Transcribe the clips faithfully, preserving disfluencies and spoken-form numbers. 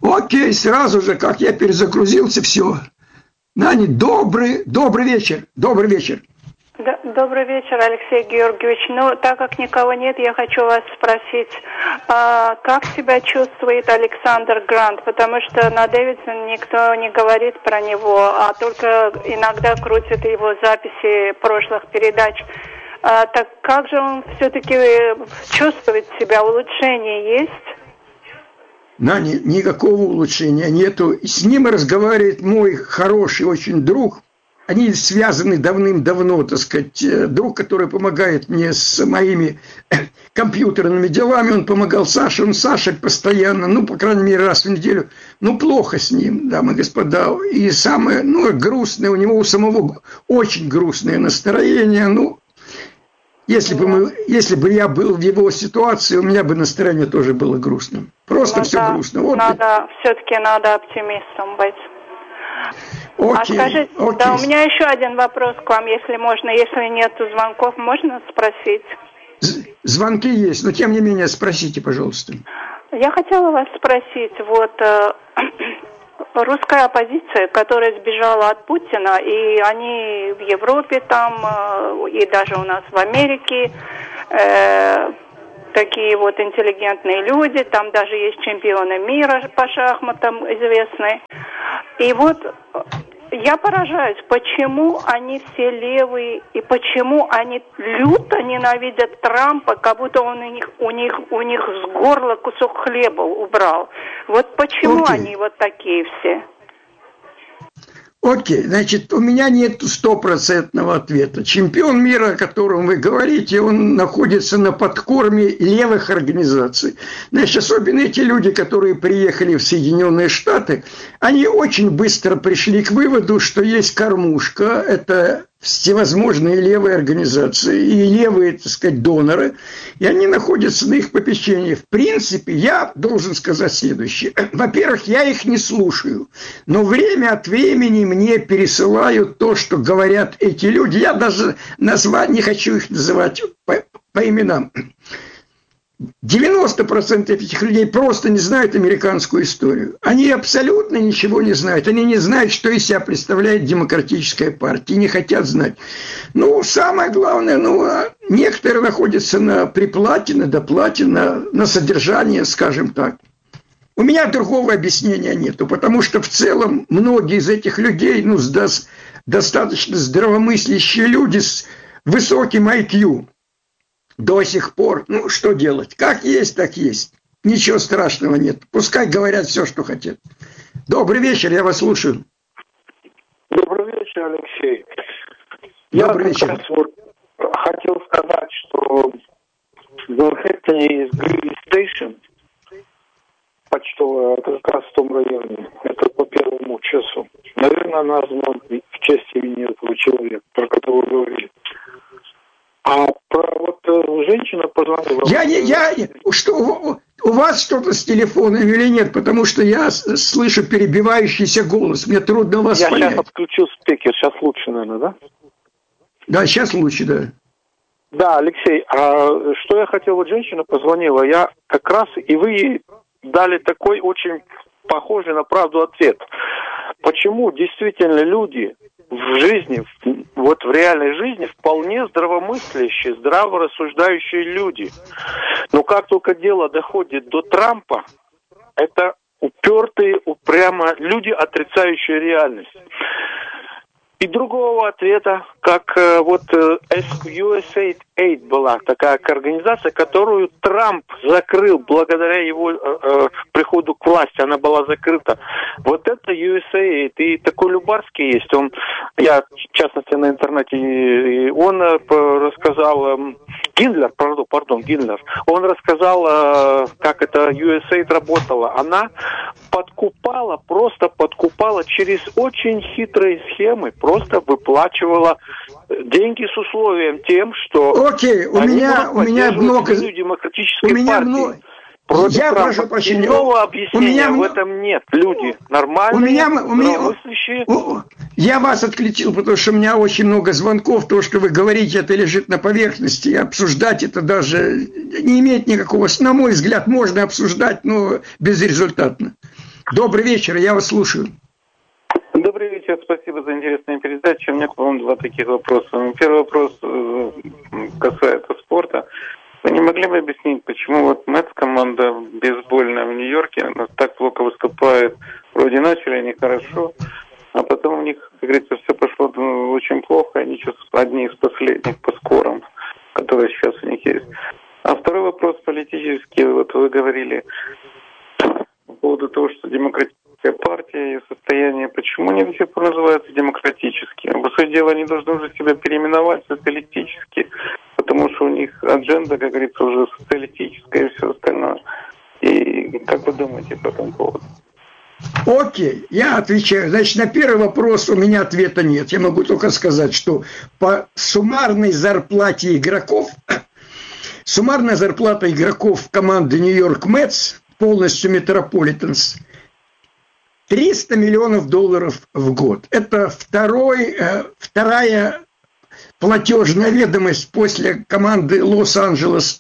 Окей, сразу же, как я перезагрузился, все. Нани, добрый, добрый вечер, добрый вечер. Добрый вечер, Алексей Георгиевич. Ну, так как никого нет, я хочу вас спросить, а, как себя чувствует Александр Грант? Потому что на Дэвидсон никто не говорит про него, а только иногда крутят его записи прошлых передач. А, так как же он все-таки чувствует себя? Улучшение есть? Нани, никакого улучшения нету. С ним разговаривает мой хороший очень друг. Они связаны давным-давно, так сказать, друг, который помогает мне с моими компьютерными делами, он помогал Саше, он Саша постоянно, ну, по крайней мере, раз в неделю, ну, плохо с ним, дамы и господа, и самое, ну, грустное, у него у самого очень грустное настроение, ну, если бы, мы, если бы я был в его ситуации, у меня бы настроение тоже было грустным, просто ну, все да, грустно. Вот надо, все-таки надо оптимистом быть. Окей, а скажите, окей. Да, у меня еще один вопрос к вам, если можно, если нет звонков, можно спросить? Звонки есть, но тем не менее спросите, пожалуйста. Я хотела вас спросить, вот э, русская оппозиция, которая сбежала от Путина, и они в Европе там, э, и даже у нас в Америке, э, такие вот интеллигентные люди, там даже есть чемпионы мира по шахматам известные. И вот я поражаюсь, почему они все левые, и почему они люто ненавидят Трампа, как будто он у них, у них, у них с горла кусок хлеба убрал. Вот почему okay. они вот такие все? Окей, okay. Значит, у меня нет стопроцентного ответа. Чемпион мира, о котором вы говорите, он находится на подкорме левых организаций. Значит, особенно эти люди, которые приехали в Соединенные Штаты, они очень быстро пришли к выводу, что есть кормушка, это всевозможные левые организации и левые, так сказать, доноры, и они находятся на их попечении. В принципе, я должен сказать следующее. Во-первых, я их не слушаю, но время от времени мне пересылают то, что говорят эти люди. Я даже назвать, не хочу их называть по, по именам. девяносто процентов этих людей просто не знают американскую историю. Они абсолютно ничего не знают. Они не знают, что из себя представляет демократическая партия. Не хотят знать. Ну, самое главное, ну, некоторые находятся на приплате, на доплате, на, на содержании, скажем так. У меня другого объяснения нету, потому что в целом многие из этих людей, ну, достаточно здравомыслящие люди с высоким ай кью. До сих пор, ну, что делать? Как есть, так есть. Ничего страшного нет. Пускай говорят все, что хотят. Добрый вечер, я вас слушаю. Добрый вечер, Алексей. Добрый я вечер. Как раз вот хотел сказать, что в Манхэттене есть Грилли Стейшн, почтовая, это как раз в том районе. Это по первому часу. Наверное, назван в честь имени этого человека, про которого вы говорили. А про вот женщина позвонила. Я не, я не, что у, у вас что-то с телефоном или нет, потому что я слышу перебивающийся голос, мне трудно вас я понять. Я сейчас отключу спикер, сейчас лучше, наверное, да? Да, сейчас лучше, да. Да, Алексей, а что я хотел, вот женщина позвонила, я как раз, и вы ей дали такой очень похожий на правду ответ. Почему действительно люди в жизни, вот в реальной жизни вполне здравомыслящие, здраво рассуждающие люди. Но как только дело доходит до Трампа, это упертые, упрямо люди, отрицающие реальность. И другого ответа, как э, вот э, ю эс эй эйд была такая организация, которую Трамп закрыл благодаря его э, э, приходу к власти, она была закрыта. Вот это ю эс эй эйд, и такой Любарский есть, он, я в частности на интернете, он э, рассказал, э, Гиндлер, пардон, пардон, Гиндлер, он рассказал, э, как это ю эс эй эйд работала. Она подкупала, просто подкупала через очень хитрые схемы, просто выплачивала деньги с условием тем, что окей, у меня у меня много демократической у меня партии. много Против я Трампа. прошу прощения. Нового объяснения у меня в этом нет. Люди нормальные, у меня, у меня, здравомыслящие. Я вас отключил, потому что у меня очень много звонков. То, что вы говорите, это лежит на поверхности. И обсуждать это даже не имеет никакого... На мой взгляд, можно обсуждать, но безрезультатно. Добрый вечер, я вас слушаю. Добрый вечер, спасибо за интересную передачу. У меня к вам два таких вопроса. Первый вопрос касается спорта. Вы не могли бы объяснить, почему вот Мэтс, команда бейсбольная в Нью-Йорке, она так плохо выступает? Вроде начали они хорошо, а потом у них, как говорится, все пошло очень плохо. Они сейчас одни из последних по скорам, которые сейчас у них есть. А второй вопрос политический. Вот вы говорили по поводу того, что демократическая партия, ее состояние, почему они до сих пор называются демократическими? По сути дела, они должны уже себя переименовать социалистически, потому что у них адженда, как говорится, уже социалистическая и все остальное. И как вы думаете по этому поводу? Окей, я отвечаю. Значит, на первый вопрос у меня ответа нет. Я могу только сказать, что по суммарной зарплате игроков, суммарная зарплата игроков команды Нью-Йорк Мэтс, полностью Метрополитенс, триста миллионов долларов в год. Это второй, э, вторая платежная ведомость после команды Лос-Анджелес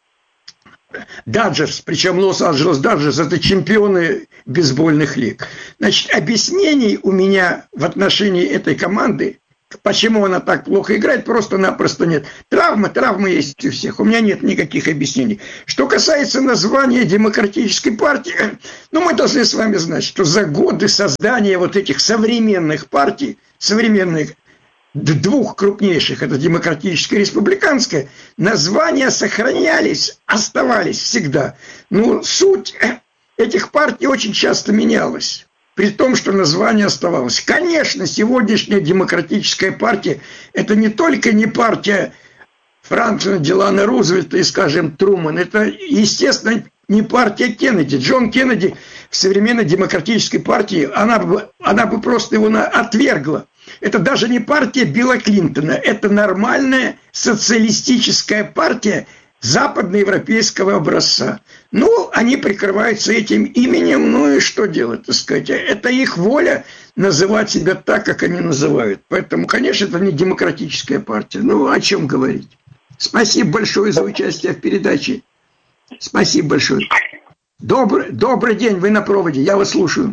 Даджерс. Причем Лос-Анджелес Даджерс – это чемпионы бейсбольных лиг. Значит, объяснений у меня в отношении этой команды, почему она так плохо играет, просто-напросто нет. Травмы, травмы есть у всех. У меня нет никаких объяснений. Что касается названия демократической партии, ну, мы должны с вами знать, что за годы создания вот этих современных партий, современных двух крупнейших, это демократическая и республиканская, названия сохранялись, оставались всегда. Но суть этих партий очень часто менялась. При том, что название оставалось. Конечно, сегодняшняя демократическая партия – это не только не партия Франклина Делано Рузвельта и, скажем, Трумана. Это, естественно, не партия Кеннеди. Джон Кеннеди в современной демократической партии, она бы, она бы просто его отвергла. Это даже не партия Билла Клинтона. Это нормальная социалистическая партия западноевропейского образца. Ну, они прикрываются этим именем, ну и что делать, так сказать. Это их воля называть себя так, как они называют. Поэтому, конечно, это не демократическая партия. Ну, о чем говорить. Спасибо большое за участие в передаче. Спасибо большое. Добрый, добрый день, вы на проводе, я вас слушаю.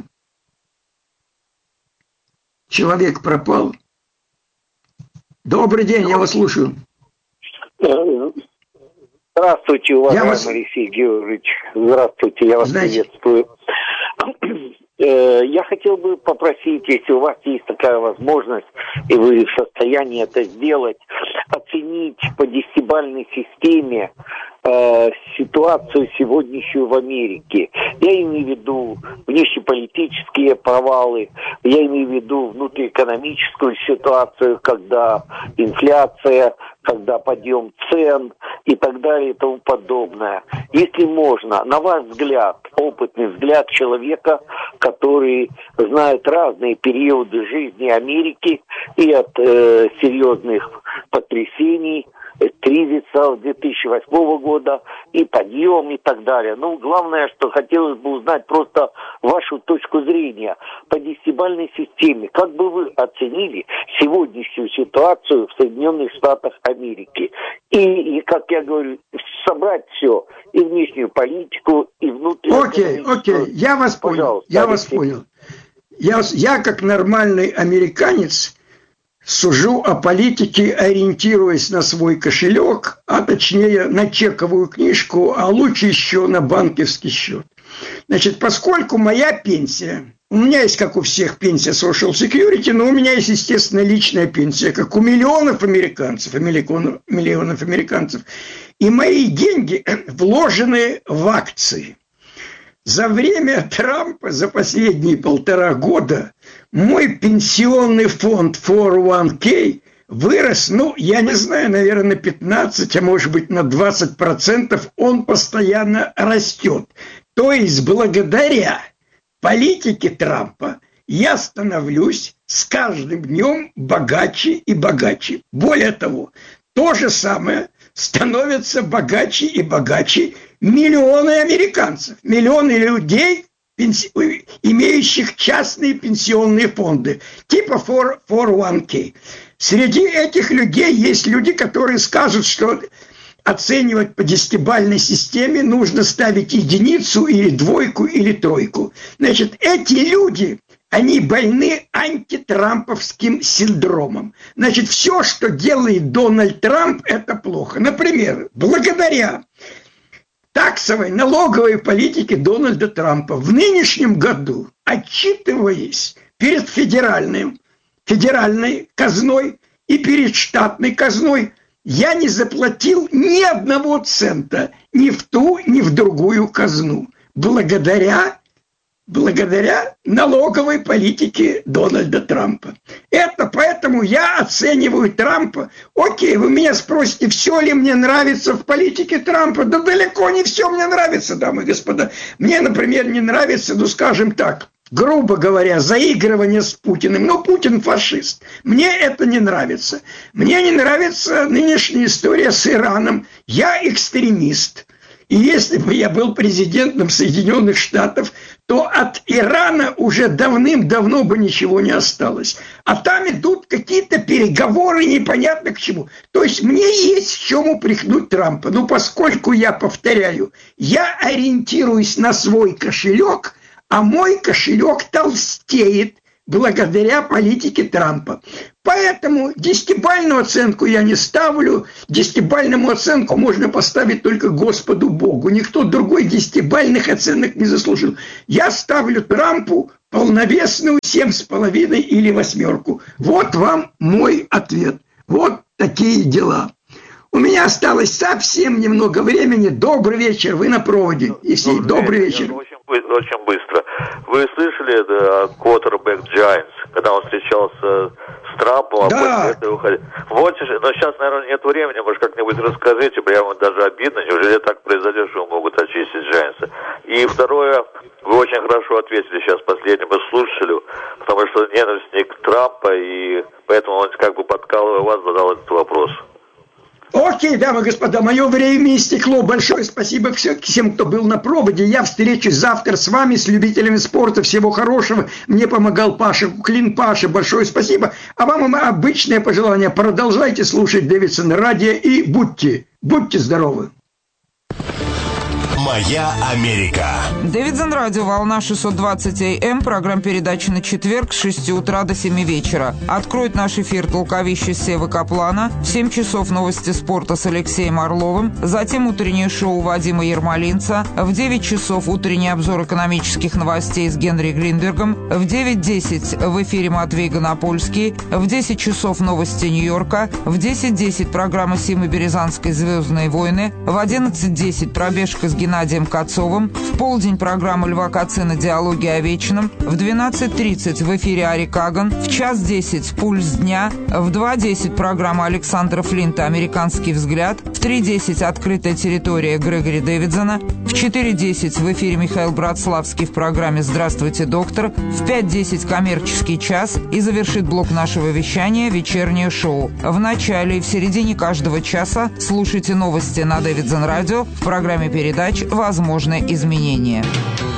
Человек пропал. Добрый день, я вас слушаю. Здравствуйте, уважаемый вас... Алексей Георгиевич. Здравствуйте, я вас Знаете... приветствую. Я хотел бы попросить, если у вас есть такая возможность, и вы в состоянии это сделать, оценить по десятибалльной системе э, ситуацию сегодняшнюю в Америке. Я имею в виду внешнеполитические провалы, я имею в виду внутриэкономическую ситуацию, когда инфляция, когда подъем цен и так далее и тому подобное. Если можно, на ваш взгляд, опытный взгляд человека, который знает разные периоды жизни Америки и от э, серьезных потрясений, кризиса две тысячи восьмого года и подъем и так далее. Ну, главное, что хотелось бы узнать просто вашу точку зрения по десятибалльной системе. Как бы вы оценили сегодняшнюю ситуацию в Соединенных Штатах Америки? И, и как я говорю, собрать все, и внешнюю политику, и внутреннюю... Окей, окей, я вас понял, Пожалуйста, я Алексей. вас понял. Я, я как нормальный американец сужу о политике, ориентируясь на свой кошелек, а точнее на чековую книжку, а лучше еще на банковский счет. Значит, поскольку моя пенсия, у меня есть, как у всех, пенсия Social Security, но у меня есть, естественно, личная пенсия, как у миллионов американцев, миллионов, миллионов американцев, и мои деньги вложены в акции. За время Трампа, за последние полтора года, мой пенсионный фонд фор ван кей вырос, ну, я не знаю, наверное, на пятнадцать, а может быть на двадцать процентов он постоянно растет. То есть, благодаря политике Трампа я становлюсь с каждым днем богаче и богаче. Более того, то же самое становятся богаче и богаче миллионы американцев, миллионы людей, пенси... имеющих частные пенсионные фонды, типа фор ван кей. Среди этих людей есть люди, которые скажут, что оценивать по десятибалльной системе, нужно ставить единицу или двойку или тройку. Значит, эти люди, они больны антитрамповским синдромом. Значит, все, что делает Дональд Трамп, это плохо. Например, благодаря таксовой, налоговой политике Дональда Трампа в нынешнем году, отчитываясь перед федеральным, федеральной казной и перед штатной казной, я не заплатил ни одного цента ни в ту, ни в другую казну. Благодаря, благодаря налоговой политике Дональда Трампа. Это поэтому я оцениваю Трампа. Окей, вы меня спросите, все ли мне нравится в политике Трампа? Да далеко не все мне нравится, дамы и господа. Мне, например, не нравится, ну скажем так, грубо говоря, заигрывание с Путиным. Но Путин фашист. Мне это не нравится. Мне не нравится нынешняя история с Ираном. Я экстремист. И если бы я был президентом Соединенных Штатов, то от Ирана уже давным-давно бы ничего не осталось. А там идут какие-то переговоры непонятно к чему. То есть мне есть к чему упрекнуть Трампа. Но поскольку я повторяю, я ориентируюсь на свой кошелек, а мой кошелек толстеет благодаря политике Трампа. Поэтому десятибалльную оценку я не ставлю. Десятибалльную оценку можно поставить только Господу Богу. Никто другой десятибалльных оценок не заслужил. Я ставлю Трампу полновесную семь с половиной или восьмерку. Вот вам мой ответ. Вот такие дела. У меня осталось совсем немного времени. Добрый вечер, вы на проводе. Если добрый, добрый вечер. Очень, очень быстро. Вы слышали это quarterback Giants, когда он встречался с Трампом, да. А после этого уходил? Вот, но сейчас, наверное, нет времени, может, как-нибудь расскажите, прямо даже обидно, неужели так произойдет, что могут очистить Giants? И второе, вы очень хорошо ответили сейчас последнему слушателю, потому что ненавистник Трампа, и поэтому он как бы подкалывая вас задал этот вопрос. Окей, дамы и господа, мое время истекло. Большое спасибо всем, кто был на проводе. Я встречусь завтра с вами, с любителями спорта. Всего хорошего. Мне помогал Паша Куклин. Паша, большое спасибо. А вам обычное пожелание. Продолжайте слушать Дэвидсон радио и будьте, будьте здоровы. Моя Америка. Дэвидсон радио, волна шестьсот двадцать эй эм, программа передачи на четверг с шести утра до семи вечера. Откроет наш эфир толковище Севы Каплана, в семь часов новости спорта с Алексеем Орловым, затем утреннее шоу Вадима Ермолинца, в девять часов утренний обзор экономических новостей с Генри Гринбергом, в девять десять в эфире Матвей Гонопольский, в десять часов новости Нью-Йорка, в десять десять программа Симы Березанской «Звездные войны», в одиннадцать десять пробежка с Геннадием Геннадием Кацовым, в полдень программа Льва Кацина «Диалоги о вечном», в двенадцать тридцать в эфире Ари Каган, в час десять «Пульс дня», в два десять программа Александра Флинта «Американский взгляд», в три десять «Открытая территория» Грегори Дэвидсона, в четыре десять в эфире Михаил Братславский в программе «Здравствуйте, доктор», в пять десять «Коммерческий час» и завершит блок нашего вещания «Вечернее шоу». В начале и в середине каждого часа слушайте новости на Дэвидсон радио в программе передач «Возможны изменения».